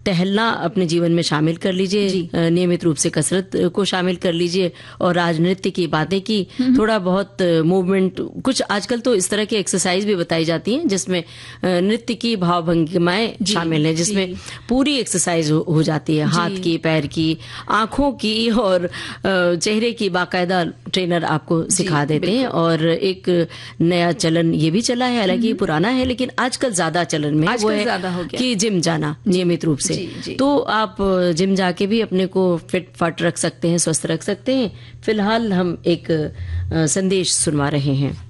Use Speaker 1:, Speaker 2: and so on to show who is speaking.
Speaker 1: टहलना अपने जीवन में शामिल कर लीजिए, नियमित रूप से कसरत को शामिल कर लीजिए, और आज नृत्य की बातें की, थोड़ा बहुत मूवमेंट, कुछ आजकल तो इस तरह की एक्सरसाइज भी बताई जाती हैं जिसमें नृत्य की भावभंगिमाएं शामिल हैं, जिसमें पूरी एक्सरसाइज हो जाती है, हाथ की, पैर की, आंखों की और चेहरे की, बाकायदा ट्रेनर आपको सिखा देते हैं। और एक नया चलन ये भी चला है, हालांकि पुराना है लेकिन आजकल ज्यादा चलन में वो है कि जिम जाना नियमित रूप से। तो आप जिम जाके भी अपने को फिट फाट रख सकते हैं, स्वस्थ रख सकते हैं। फिलहाल हम एक संदेश सुनवा रहे हैं।